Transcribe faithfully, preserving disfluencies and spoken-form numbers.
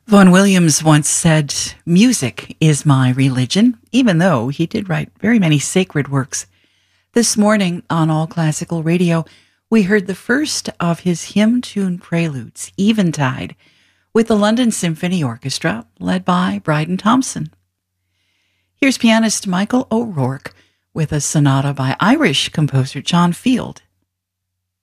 Vaughan Williams once said, "Music is my religion," even though he did write very many sacred works. This morning on All Classical Radio, we heard the first of his hymn tune preludes, Eventide, with the London Symphony Orchestra, led by Bryden Thompson. Here's pianist Michael O'Rourke with a sonata by Irish composer John Field